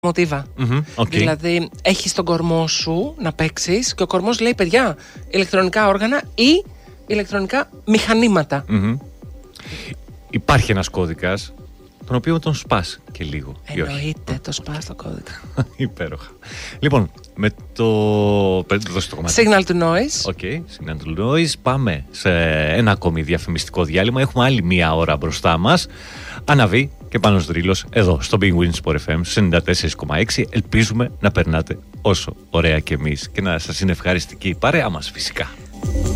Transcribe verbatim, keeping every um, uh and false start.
μοτίβα. Mm-hmm, okay. Δηλαδή, έχεις τον κορμό σου να παίξεις και ο κορμός λέει, παιδιά, ηλεκτρονικά όργανα ή ηλεκτρονικά μηχανήματα. Mm-hmm. Υπάρχει ένας κώδικας, τον οποίο τον σπάς και λίγο. Εννοείται, το σπάς το κώδικα. Υπέροχα. Λοιπόν, με το... Δώσε το κομμάτι. Signal to noise. Οκ, okay, signal to noise. Πάμε σε ένα ακόμη διαφημιστικό διάλειμμα. Έχουμε άλλη μία ώρα μπροστά μας. Αναβεί και Πάνος Δρύλος εδώ στο Big Win Sport εφ εμ ενενήντα τέσσερα κόμμα έξι. Ελπίζουμε να περνάτε όσο ωραία και εμείς και να σας είναι ευχαριστική η παρέα μας φυσικά.